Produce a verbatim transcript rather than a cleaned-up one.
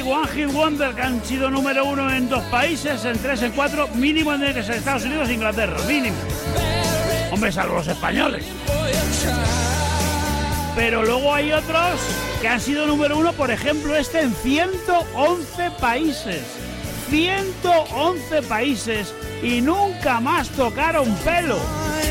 One Hit Wonder, que han sido número uno en dos países, en tres, en cuatro, mínimo en el que es Estados Unidos e Inglaterra, mínimo. Hombre, salvo los españoles. Pero luego hay otros que han sido número uno, por ejemplo, este en ciento once países. ciento once países y nunca más tocaron pelo.